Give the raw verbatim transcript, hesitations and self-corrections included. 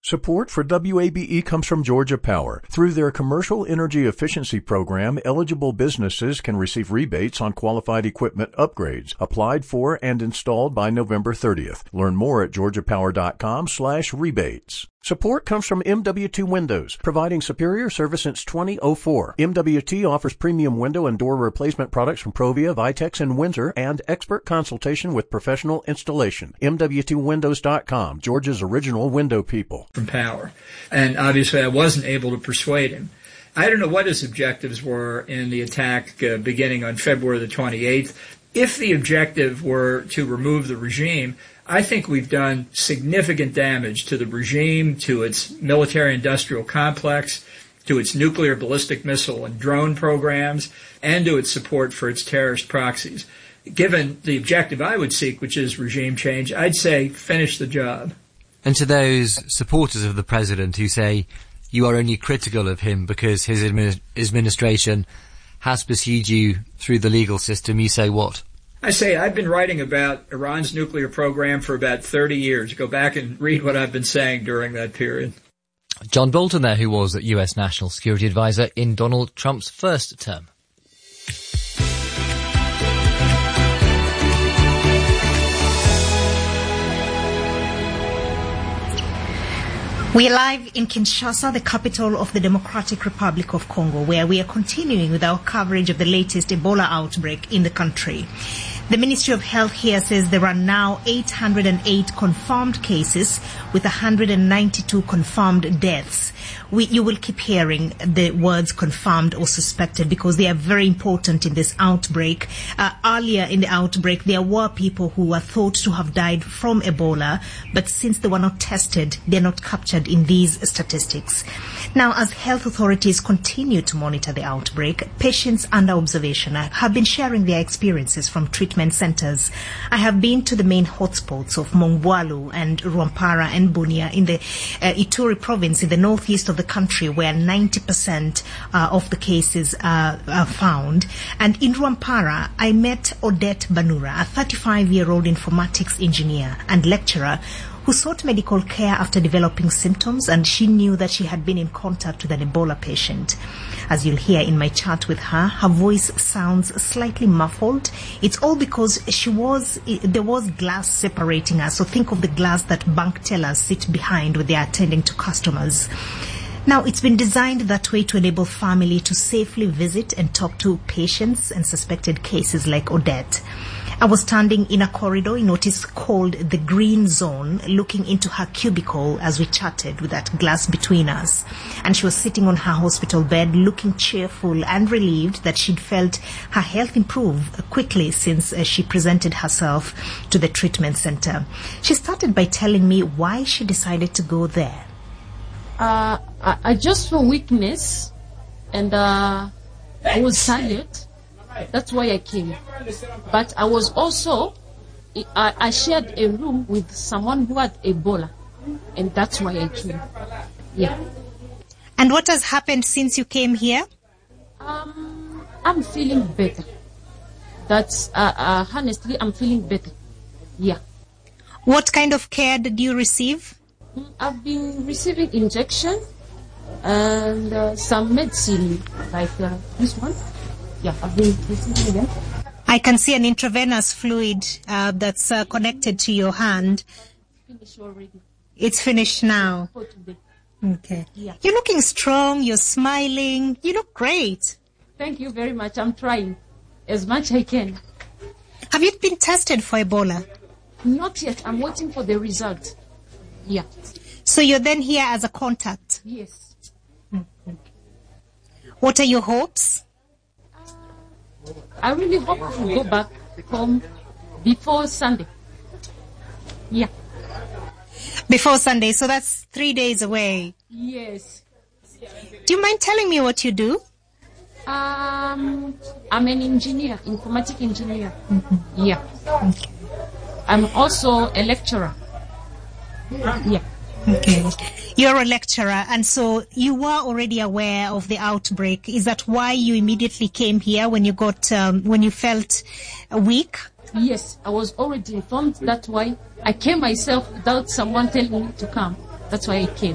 Support for W A B E comes from Georgia Power. Through their Commercial Energy Efficiency Program, eligible businesses can receive rebates on qualified equipment upgrades, applied for and installed by November thirtieth. Learn more at georgiapower.com slash rebates. Support comes from M W T Windows, providing superior service since two thousand four. M W T offers premium window and door replacement products from Provia, Vitex, and Windsor, and expert consultation with professional installation. M W T windows dot com, Georgia's original window people. From power. And obviously I wasn't able to persuade him. I don't know what his objectives were in the attack uh, beginning on February the twenty-eighth. If the objective were to remove the regime, I think we've done significant damage to the regime, to its military-industrial complex, to its nuclear, ballistic missile, and drone programs, and to its support for its terrorist proxies. Given the objective I would seek, which is regime change, I'd say finish the job. And to those supporters of the president who say you are only critical of him because his admi- administration has pursued you through the legal system, you say what? I say I've been writing about Iran's nuclear program for about thirty years. Go back and read what I've been saying during that period. John Bolton there, who was U S National Security Advisor in Donald Trump's first term. We are live in Kinshasa, the capital of the Democratic Republic of Congo, where we are continuing with our coverage of the latest Ebola outbreak in the country. The Ministry of Health here says there are now eight hundred eight confirmed cases with one hundred ninety-two confirmed deaths. We, you will keep hearing the words confirmed or suspected because they are very important in this outbreak. Uh, earlier in the outbreak, there were people who were thought to have died from Ebola, but since they were not tested, they're not captured in these statistics. Now, as health authorities continue to monitor the outbreak, patients under observation have been sharing their experiences from treatment centers. I have been to the main hotspots of Mongwalu and Rwampara and Bunia in the uh, Ituri province in the northeast of the country, where ninety percent uh, of the cases uh, are found. And in Rwampara, I met Odette Banura, a thirty-five-year-old informatics engineer and lecturer who sought medical care after developing symptoms, and she knew that she had been in contact with an Ebola patient. As you'll hear in my chat with her, her voice sounds slightly muffled. It's all because she was there was glass separating us. So think of the glass that bank tellers sit behind when they are attending to customers. Now, it's been designed that way to enable family to safely visit and talk to patients and suspected cases like Odette. I was standing in a corridor in what is called the green zone, looking into her cubicle as we chatted with that glass between us. And she was sitting on her hospital bed, looking cheerful and relieved that she'd felt her health improve quickly since uh, she presented herself to the treatment center. She started by telling me why she decided to go there. Uh, I, I just saw weakness, and uh, I was tired. That's why I came. But I was also, I, I shared a room with someone who had Ebola, and that's why I came. Yeah. And what has happened since you came here? Um, I'm feeling better. That's, uh, uh, honestly, I'm feeling better. Yeah. What kind of care did you receive? I've been receiving injection and uh, some medicine, like uh, this one. Yeah, I've been receiving them. I can see an intravenous fluid uh, that's uh, connected to your hand. Finished already. It's finished now. For today. Okay. Yeah. You're looking strong. You're smiling. You look great. Thank you very much. I'm trying as much as I can. Have you been tested for Ebola? Not yet. I'm waiting for the result. Yeah. So you're then here as a contact? Yes. Mm-hmm. What are your hopes? Uh, I really hope to go back home before Sunday. Yeah. Before Sunday, so that's three days away. Yes. Do you mind telling me what you do? Um, I'm an engineer, informatic engineer. Mm-hmm. Yeah. Okay. I'm also a lecturer. Yeah. Okay. You're a lecturer, and so you were already aware of the outbreak. Is that why you immediately came here when you got, um, when you felt weak? Yes, I was already informed. That's why I came myself without someone telling me to come. That's why I came.